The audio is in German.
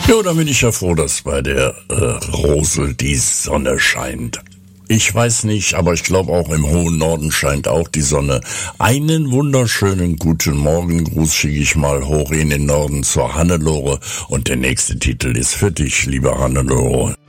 Ja, da bin ich ja froh, dass bei der Rosel die Sonne scheint. Ich weiß nicht, aber ich glaube auch im hohen Norden scheint auch die Sonne. Einen wunderschönen guten Morgengruß schicke ich mal hoch in den Norden zur Hannelore und der nächste Titel ist für dich, liebe Hannelore.